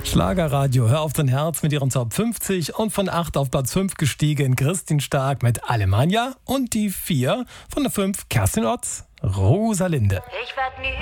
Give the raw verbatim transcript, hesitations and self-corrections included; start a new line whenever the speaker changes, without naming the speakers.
Schlagerradio, hör auf dein Herz mit ihren Top fünfzig und von acht auf Platz fünf gestiegen Christin Stark mit Alemannia und die vier von der fünf Kerstin Otz, Rosalinde.
Ich werd nie